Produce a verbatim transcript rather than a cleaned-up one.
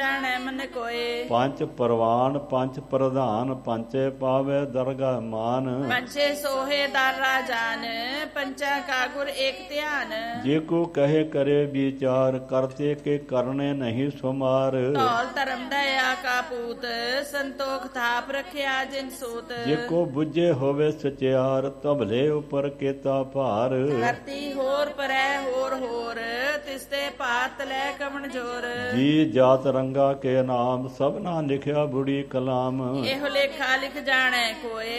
ਜਾਣੈ ਮਨ ਕੋਏ। ਪੰਚ ਪਰਵਾਨ ਪੰਚ ਪ੍ਰਧਾਨ ਪੰਚੇ ਪਾਵੇ ਦਰਗਾ ਮਾਨ। ਪੰਚੇ ਸੋਹੇ ਦਰ ਰਾਜਾਨ ਪੰਚਾ ਕਾ ਗੁਰ ਏਕ ਧਿਆਨ। ਜੇ ਕੋ ਕਹੇ ਕਰੇ ਵਿਚਾਰ ਕਰਤੇ ਕੇ ਕਰਨੇ ਨਹੀਂ ਸੁਮਾਰ। ਧੌਲ ਧਰਮ ਦਇਆ ਕਾ ਪੂਤ ਸੰਤੋਖ ਥਾਪ ਰਖਿਆ ਜਿਨ ਸੂਤ। ਜੇ ਕੋ ਬੁੱਝੇ ਹੋਵੇ ਸਚਿਆਰ ਤਬਲੇ ਉਪਰ ਕੀਤਾ ਭਾਰ। ਧਰਤੀ ਹੋਰ ਪਰੈ ਹੋਰ ਹੋਰ ਤਿਸਤੇ ਭਾਤ ਲੈ ਕਵਣ ਜੋਰ। ਜੀ ਜਾਤ ਰੰਗਾ ਕੇ ਨਾਮ ਸਭਨਾ ਲਿਖਿਆ ਬੁੜੀ ਕਲਾਮ। ਇਹੋ ਲੇਖਾ ਲਿਖ ਜਾਣੈ ਕੋਏ